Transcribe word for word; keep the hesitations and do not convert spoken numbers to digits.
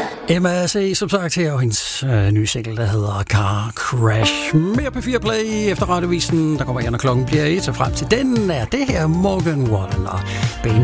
Emma C, som sagt, her og hendes øh, nye single, der hedder Car Crash. Mere P fire Play efter radiovisen, der kommer igen, når klokken bliver et, og frem til den er det her Morgan Wallen og Ben